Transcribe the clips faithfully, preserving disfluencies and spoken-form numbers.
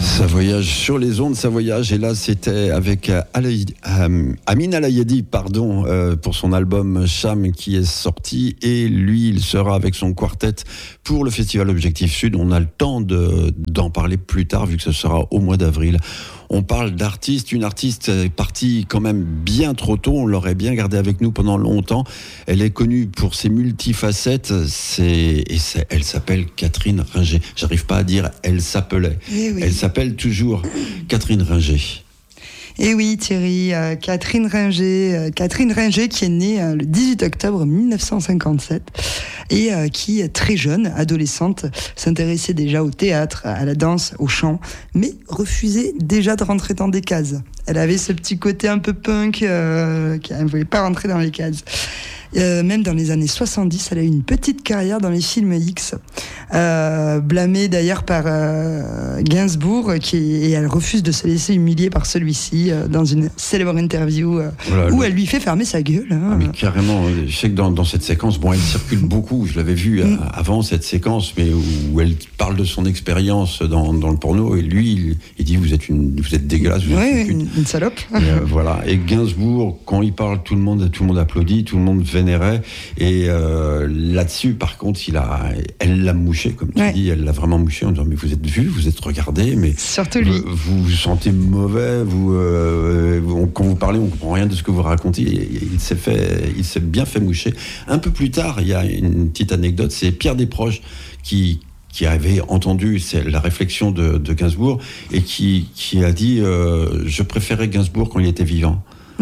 Ça voyage sur les ondes, ça voyage. Et là, c'était avec Alaï, euh, Amin Alayedi, pardon, euh, pour son album Cham qui est sorti. Et lui, il sera avec son quartet pour le festival Objectif Sud. On a le temps de, d'en parler plus tard, vu que ce sera au mois d'avril. On parle d'artiste, une artiste est partie quand même bien trop tôt, on l'aurait bien gardée avec nous pendant longtemps. Elle est connue pour ses multifacettes, c'est, et c'est, elle s'appelle Catherine Ringer. J'arrive pas à dire elle s'appelait, eh oui. Elle s'appelle toujours Catherine Ringer. Et oui Thierry, euh, Catherine Ringer, euh, Catherine Ringer qui est née euh, le dix-huit octobre mille neuf cent cinquante-sept et euh, qui, très jeune, adolescente, s'intéressait déjà au théâtre, à la danse, au chant, mais refusait déjà de rentrer dans des cases. Elle avait ce petit côté un peu punk, euh, qu'elle ne voulait pas rentrer dans les cases. Euh, même dans les années soixante-dix, elle a eu une petite carrière dans les films X, euh, blâmée d'ailleurs par euh, Gainsbourg, qui, et elle refuse de se laisser humilier par celui-ci euh, dans une célèbre interview euh, voilà, où le... elle lui fait fermer sa gueule. Hein. Ah mais carrément, je sais que dans, dans cette séquence, bon, elle circule beaucoup, je l'avais vu mm. avant cette séquence, mais où, où elle parle de son expérience dans, dans le porno, et lui, il, il dit vous êtes, une, vous êtes dégueulasse, vous oui, êtes une, une, une salope. Et, euh, voilà. Et Gainsbourg, quand il parle, tout le monde, tout le monde applaudit, tout le monde vénérait. Et euh, là-dessus, par contre, il a, elle l'a mouché, comme tu ouais. dis, elle l'a vraiment mouché en disant mais vous êtes vu, vous êtes regardé, mais surtout lui. Vous vous, vous sentez mauvais, vous, euh, on, quand vous parlez, on comprend rien de ce que vous racontez. Il, il s'est fait, il s'est bien fait moucher. Un peu plus tard, il y a une petite anecdote, c'est Pierre Desproges qui qui avait entendu c'est la réflexion de, de Gainsbourg et qui, qui a dit euh, je préférais Gainsbourg quand il était vivant.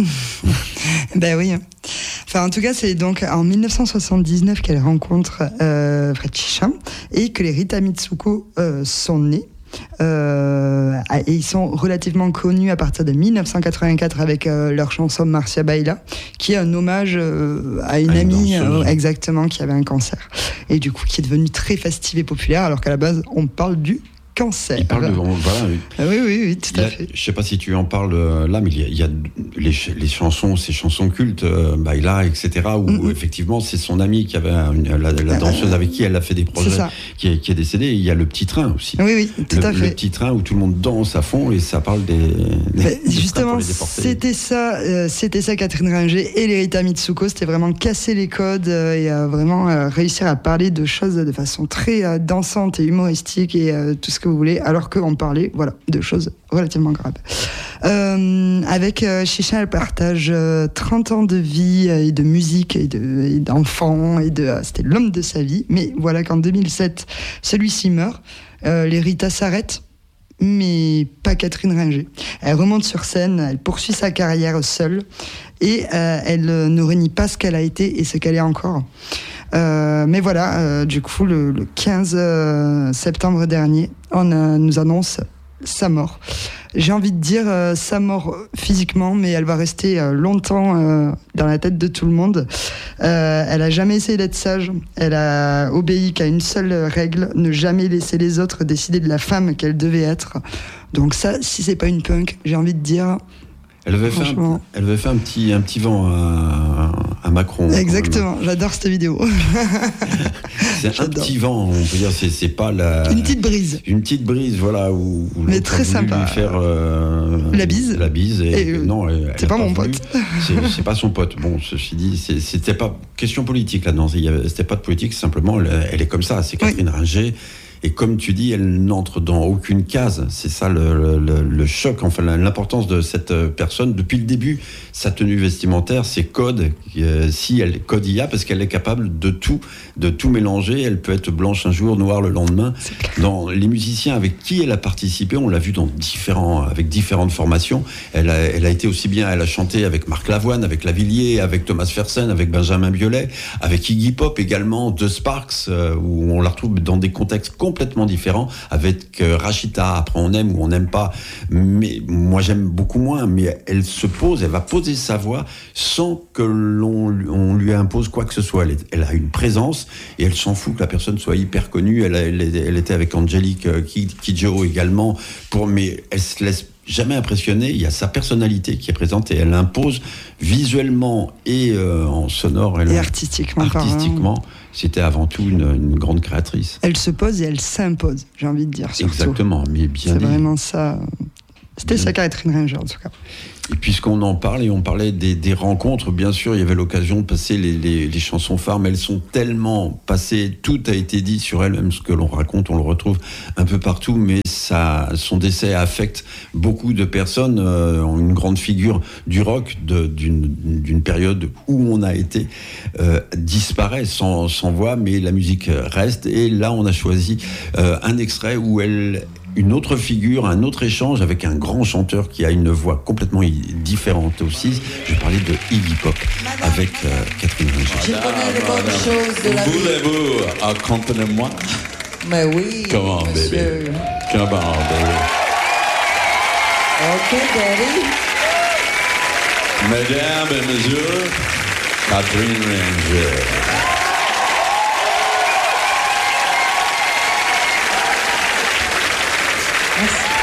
Ben oui. Enfin, en tout cas, c'est donc en dix-neuf cent soixante-dix-neuf qu'elle rencontre euh, Fred Chichin et que les Rita Mitsuko euh, sont nés. Euh, et ils sont relativement connus à partir de dix-neuf cent quatre-vingt-quatre avec euh, leur chanson Marcia Baila, qui est un hommage euh, à une, à une amie euh, exactement qui avait un cancer et du coup qui est devenue très festive et populaire alors qu'à la base on parle du cancer. Il parle de, voilà, ah oui, oui, oui, tout à a, fait. Je sais pas si tu en parles là, mais il y a, il y a les, les chansons, ces chansons cultes, euh, Baila, et cetera, où mm-hmm. effectivement c'est son amie qui avait une, la, la danseuse avec qui elle a fait des projets, qui est, qui est décédée. Et il y a le petit train aussi. Oui, oui, tout le, à fait. Le petit train où tout le monde danse à fond et ça parle des. des justement, c'était ça, euh, c'était ça, Catherine Ringer et les Rita Mitsuko, c'était vraiment casser les codes euh, et euh, vraiment euh, réussir à parler de choses de façon très euh, dansante et humoristique et euh, tout ce que vous voulez, alors qu'on parlait, voilà, de choses relativement graves. Euh, avec euh, Chichin, elle partage euh, trente ans de vie et de musique et, de, et d'enfants, et de, euh, c'était l'homme de sa vie. Mais voilà qu'en deux mille sept, celui-ci meurt. Euh, les Rita s'arrêtent, mais pas Catherine Ringer. Elle remonte sur scène, elle poursuit sa carrière seule et euh, elle euh, ne renie pas ce qu'elle a été et ce qu'elle est encore. Euh, mais voilà, euh, du coup, le, le quinze septembre dernier, on euh, nous annonce sa mort. J'ai envie de dire euh, sa mort physiquement, mais elle va rester euh, longtemps euh, dans la tête de tout le monde. Euh, elle a jamais essayé d'être sage. Elle a obéi qu'à une seule règle, ne jamais laisser les autres décider de la femme qu'elle devait être. Donc ça, si c'est pas une punk, j'ai envie de dire... Elle avait, fait un, elle avait fait un petit, un petit vent à, à Macron. Exactement, j'adore cette vidéo. C'est j'adore. Un petit vent, on peut dire, c'est, c'est pas la... Une petite brise. Une petite brise, voilà, où, où mais très sympa. Lui faire euh, la bise. La bise, et, et euh, non, elle, c'est elle pas, pas mon voulu. Pote. C'est, c'est pas son pote. Bon, ceci dit, c'est, c'était pas question politique là-dedans, c'était pas de politique, simplement, elle, elle est comme ça, c'est Catherine oui. Ringer. Et comme tu dis, elle n'entre dans aucune case. C'est ça le, le, le choc, enfin l'importance de cette personne. Depuis le début, sa tenue vestimentaire, ses codes, euh, si elle code I A, parce qu'elle est capable de tout, de tout mélanger. Elle peut être blanche un jour, noire le lendemain. Dans les musiciens avec qui elle a participé, on l'a vu dans différents, avec différentes formations. Elle a, elle a été aussi bien, elle a chanté avec Marc Lavoine, avec Lavilliers, avec Thomas Fersen, avec Benjamin Biolay, avec Iggy Pop également, The Sparks, euh, où on la retrouve dans des contextes complètement complètement différent, avec euh, Rachita, après on aime ou on n'aime pas, mais moi j'aime beaucoup moins, mais elle se pose, elle va poser sa voix sans que l'on on lui impose quoi que ce soit. Elle, est, elle a une présence et elle s'en fout que la personne soit hyper connue. Elle, elle, elle était avec Angélique Kidjo également, pour, mais elle se laisse jamais impressionné. Il y a sa personnalité qui est présente et elle impose visuellement et euh, en sonore et, et artistiquement. Artistiquement, c'était avant tout une, une grande créatrice. Elle se pose et elle s'impose, j'ai envie de dire. Surtout. Exactement, mais bien C'est dit. vraiment ça. C'était ça, Catherine Ringer, en tout cas. Et puisqu'on en parle et on parlait des, des rencontres, bien sûr, il y avait l'occasion de passer les, les, les chansons phares, mais elles sont tellement passées, tout a été dit sur elles, même ce que l'on raconte, on le retrouve un peu partout, mais ça, son décès affecte beaucoup de personnes. Euh, une grande figure du rock de, d'une, d'une période où on a été euh, disparaît sans, sans voix, mais la musique reste. Et là, on a choisi euh, un extrait où elle... une autre figure, un autre échange avec un grand chanteur qui a une voix complètement différente aussi. Je parlais de Iggy Pop avec euh, Catherine Ringer. Je connais les bonnes choses de la vie. Voulez-vous accompagner moi? Mais oui, Come on, monsieur. baby. Come on, baby. Ok, daddy. Mesdames et messieurs, Catherine Ringer. Merci.